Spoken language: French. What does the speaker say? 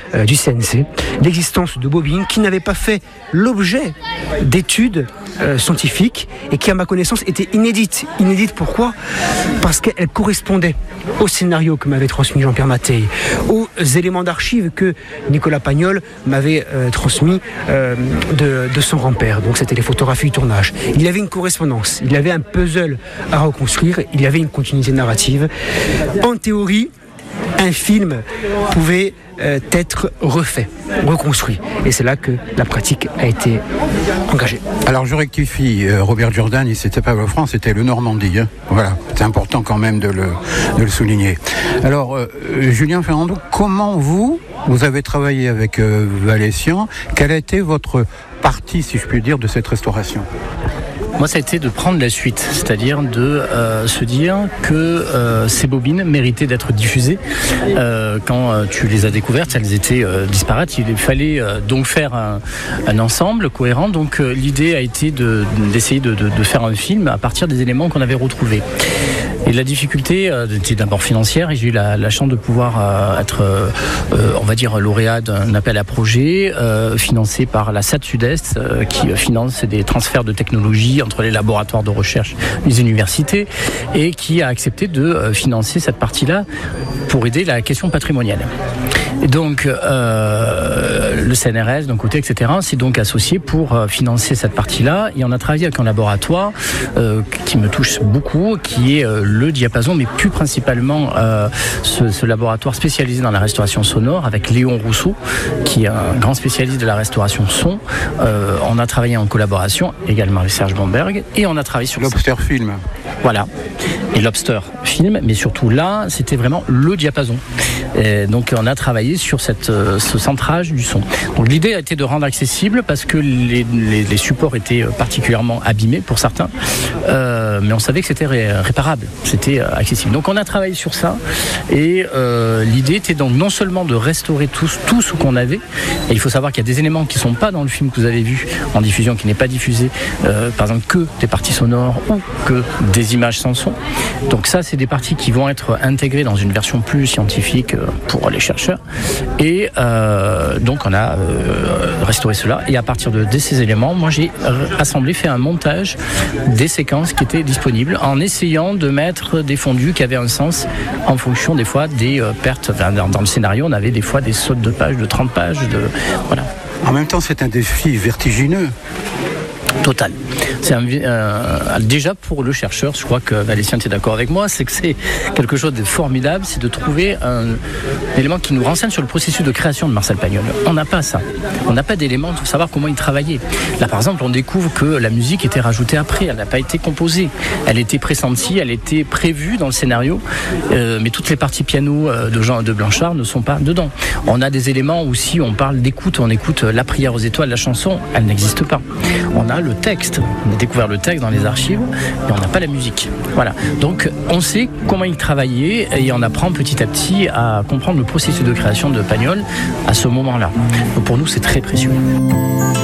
du CNC, l'existence de bobines qui n'avaient pas fait l'objet d'études scientifiques et qui, à ma connaissance, étaient inédites. Inédites pourquoi ? Parce qu'elles correspondaient au scénario que m'avait transmis Jean-Pierre Mattei, aux éléments d'archives que Nicolas Pagnol m'avait transmis de son grand-père. Donc c'était les photographies du tournage. Il y avait une correspondance, il y avait un puzzle à reconstruire, il y avait une continuité narrative. En théorie, un film pouvait être refait, reconstruit. Et c'est là que la pratique a été engagée. Alors je rectifie, Robert Jourdain, c'était pas le France, c'était le Normandie. Hein. Voilà, c'est important quand même de le souligner. Alors, Julien Ferrando, comment vous avez travaillé avec Valessian ? Quelle a été votre partie, si je puis dire, de cette restauration ? Moi, ça a été de prendre la suite, c'est-à-dire de se dire que ces bobines méritaient d'être diffusées. Quand tu les as découvertes, elles étaient disparates. Il fallait donc faire un ensemble cohérent. Donc l'idée a été d'essayer de faire un film à partir des éléments qu'on avait retrouvés. Et la difficulté était d'abord financière, et j'ai eu la chance de pouvoir être, on va dire, lauréat d'un appel à projet financé par la SAT Sud-Est qui finance des transferts de technologie entre les laboratoires de recherche des universités et qui a accepté de financer cette partie-là pour aider la question patrimoniale. Et donc le CNRS d'un côté, etc., s'est donc associé pour financer cette partie-là, et on a travaillé avec un laboratoire qui me touche beaucoup, qui est le Diapason, mais plus principalement ce laboratoire spécialisé dans la restauration sonore avec Léon Rousseau, qui est un grand spécialiste de la restauration son. On a travaillé en collaboration également avec Serge Bomberg, et on a travaillé sur Lobster Film. Voilà, et Lobster Film, mais surtout là, c'était vraiment le diapason. Et donc on a travaillé sur ce centrage du son. Donc l'idée a été de rendre accessible, parce que les supports étaient particulièrement abîmés pour certains, mais on savait que c'était réparable, c'était accessible. Donc on a travaillé sur ça, et l'idée était donc non seulement de restaurer tout ce qu'on avait, et il faut savoir qu'il y a des éléments qui ne sont pas dans le film que vous avez vu en diffusion, qui n'est pas diffusé, par exemple que des parties sonores ou que des images sans son. Donc ça, c'est des parties qui vont être intégrées dans une version plus scientifique pour les chercheurs, et donc on a restauré cela, et à partir de ces éléments, moi j'ai fait un montage des séquences qui étaient disponibles, en essayant de mettre des fondus qui avaient un sens en fonction des fois des pertes. Dans le scénario, on avait des fois des sautes de pages de 30 pages, voilà. En même temps, c'est un défi vertigineux. Total. C'est déjà pour le chercheur, je crois que Valessian est d'accord avec moi, c'est que c'est quelque chose de formidable, c'est de trouver un élément qui nous renseigne sur le processus de création de Marcel Pagnol. On n'a pas ça. On n'a pas d'éléments pour savoir comment il travaillait. Là, par exemple, on découvre que la musique était rajoutée après, elle n'a pas été composée. Elle était pressentie, elle était prévue dans le scénario, mais toutes les parties piano de Blanchard ne sont pas dedans. On a des éléments aussi, on parle d'écoute, on écoute La prière aux étoiles, la chanson, elle n'existe pas. On a le texte, on a découvert le texte dans les archives, mais on n'a pas la musique. Voilà. Donc on sait comment il travaillait, et on apprend petit à petit à comprendre le processus de création de Pagnol à ce moment-là. Donc pour nous, c'est très précieux.